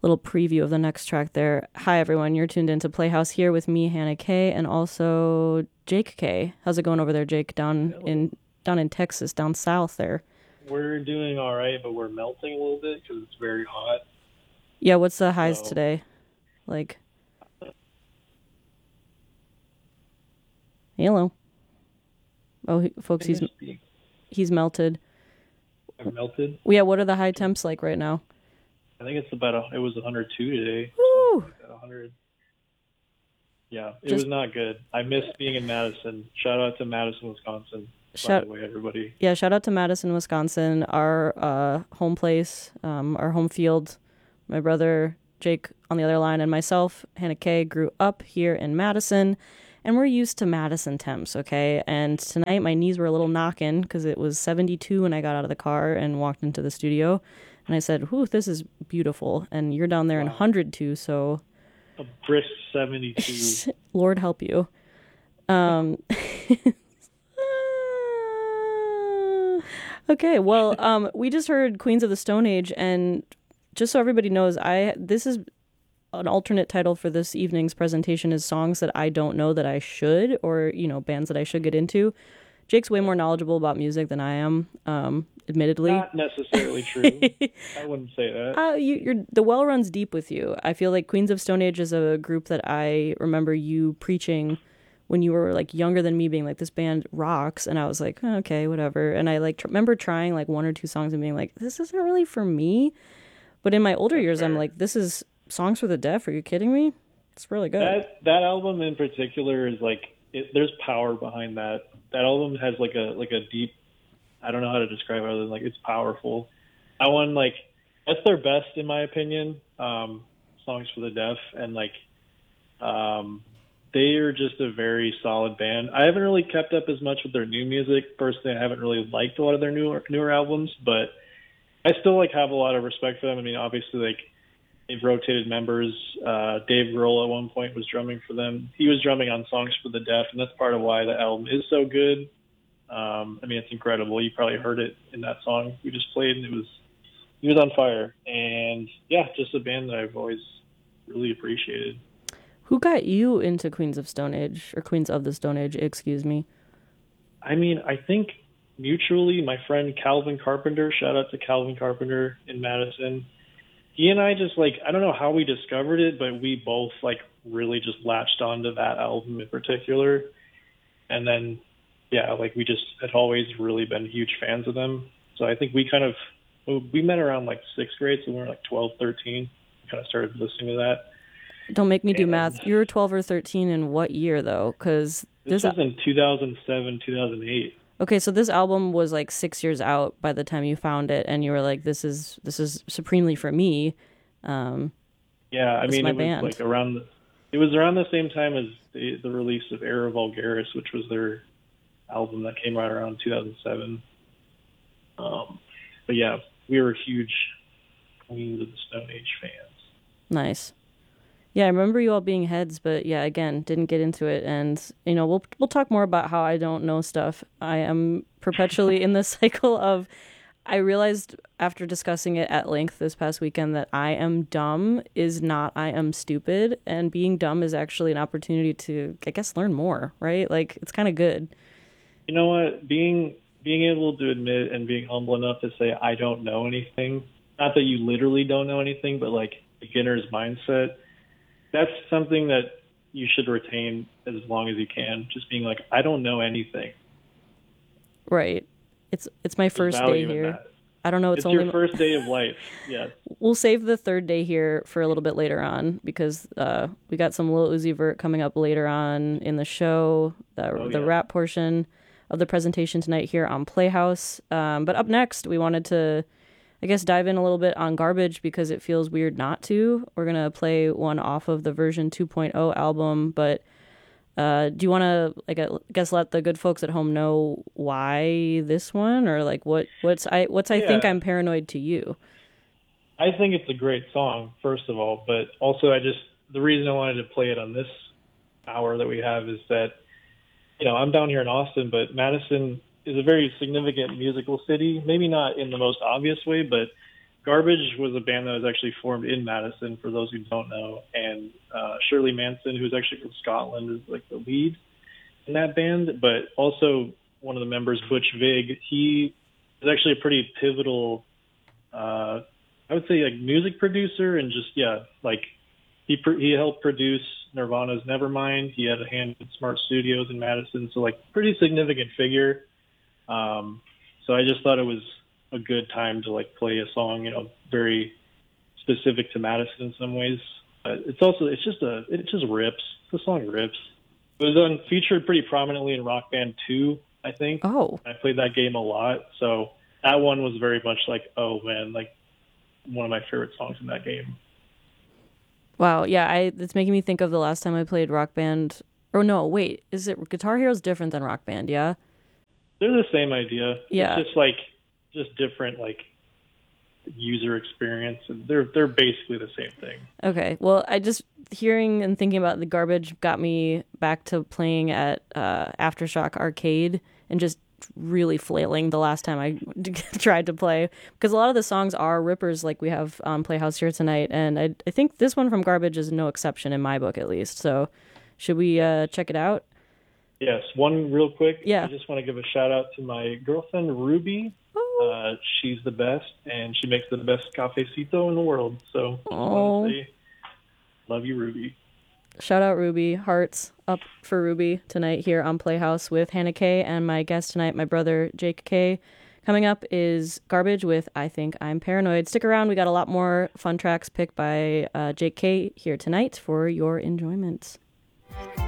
little preview of the next track there. Hi everyone, you're tuned into Playhouse here with me, Hannah K, and also Jake K. How's it going over there, Jake? Down in Texas, down south there. We're doing all right, but we're melting a little bit because it's very hot. Yeah, what's the highs So today? Like, hello. Oh, folks, he's melted. I've melted. Yeah, what are the high temps like right now? I think it's it was 102 today. Woo! Like that, 100. Yeah, it was not good. I miss being in Madison. Shout out to Madison, Wisconsin. By the way, everybody. Yeah, shout out to Madison, Wisconsin, our home place, our home field. My brother Jake on the other line and myself, Hannah K, grew up here in Madison, and we're used to Madison temps, okay? And tonight my knees were a little knocking because it was 72 when I got out of the car and walked into the studio. And I said, whew, this is beautiful. And you're down there in 102, so... A brisk 72. Lord help you. Okay, well, we just heard Queens of the Stone Age, and just so everybody knows, this is an alternate title for this evening's presentation is songs that I don't know that I should, or, bands that I should get into. Jake's way more knowledgeable about music than I am, admittedly. Not necessarily true. I wouldn't say that. The well runs deep with you. I feel like Queens of Stone Age is a group that I remember you preaching when you were like younger than me, being like, this band rocks, and I was like, oh, okay, whatever. And I remember trying like one or two songs and being like, this isn't really for me. But in my older years, I'm like, this is Songs for the Deaf. Are you kidding me? It's really good. That album in particular is like, there's power behind that. That album has like a deep, I don't know how to describe it other than like it's powerful. That's their best in my opinion. Songs for the Deaf, and they are just a very solid band. I haven't really kept up as much with their new music. Personally, I haven't really liked a lot of their newer albums, but I still have a lot of respect for them. I mean, obviously they've rotated members. Dave Grohl at one point was drumming for them. He was drumming on Songs for the Deaf, and that's part of why the album is so good. I mean, it's incredible. You probably heard it in that song we just played, and he was on fire. And yeah, just a band that I've always really appreciated. Who got you into Queens of Stone Age, or Queens of the Stone Age, excuse me? I mean, I think mutually, my friend Calvin Carpenter, shout out to Calvin Carpenter in Madison. He and I just I don't know how we discovered it, but we both really just latched onto that album in particular. And then, yeah, we just had always really been huge fans of them. So I think we met around sixth grade, so we were 12, 13. We kind of started listening to that. Don't make me do math. You were 12 or 13 in what year, though? Because this was in 2007, 2008. Okay, so this album was 6 years out by the time you found it, and you were like, "This is supremely for me." Yeah, I mean, it was it was around the same time as the release of Era Vulgaris, which was their album that came out around 2007. But yeah, we were huge Queens of the Stone Age fans. Nice. Yeah, I remember you all being heads, but yeah, again, didn't get into it. And, we'll talk more about how I don't know stuff. I am perpetually in this cycle of, I realized after discussing it at length this past weekend that I am dumb is not I am stupid. And being dumb is actually an opportunity to, I guess, learn more, right? It's kind of good. You know what? Being able to admit and being humble enough to say, I don't know anything, not that you literally don't know anything, but beginner's mindset, that's something that you should retain as long as you can. Just being I don't know anything. Right. It's my first day here. I don't know. It's only your first day of life. Yeah. We'll save the third day here for a little bit later on because we got some Lil Uzi Vert coming up later on in the show, the rap portion of the presentation tonight here on Playhouse. But up next, we wanted to, I guess, dive in a little bit on Garbage because it feels weird not to. We're going to play one off of the version 2.0 album, but do you want to, I guess, let the good folks at home know why this one, or what's I think I'm paranoid to you? I think it's a great song, first of all, but also the reason I wanted to play it on this hour that we have is that, I'm down here in Austin, but Madison is a very significant musical city, maybe not in the most obvious way, but Garbage was a band that was actually formed in Madison, for those who don't know, and Shirley Manson, who's actually from Scotland, is like the lead in that band. But also one of the members, Butch Vig, he is actually a pretty pivotal, I would say, like music producer, and just like he helped produce Nirvana's Nevermind. He had a hand in Smart Studios in Madison, so like pretty significant figure. So I just thought it was a good time to like play a song, very specific to Madison in some ways. But it just rips. The song rips. It was featured pretty prominently in Rock Band 2, I think. Oh. I played that game a lot, so that one was very much like, oh man, like one of my favorite songs in that game. Wow, yeah, it's making me think of the last time I played Rock Band. Oh no, wait, is it Guitar Hero's different than Rock Band? Yeah, they're the same idea. Yeah, it's just different like user experience, and they're basically the same thing. Okay, well, I just hearing and thinking about the Garbage got me back to playing at Aftershock Arcade and just really flailing the last time I tried to play, because a lot of the songs are rippers like we have Playhouse here tonight, and I think this one from Garbage is no exception in my book, at least. So should we check it out? Yes, one real quick. Yeah. I just want to give a shout out to my girlfriend Ruby. Oh. She's the best, and she makes the best cafecito in the world. So I want to say, love you, Ruby. Shout out Ruby. Hearts up for Ruby tonight here on Playhouse with Hannah Kay and my guest tonight, my brother Jake Kay. Coming up is Garbage with I Think I'm Paranoid. Stick around. We got a lot more fun tracks picked by Jake Kay here tonight for your enjoyment.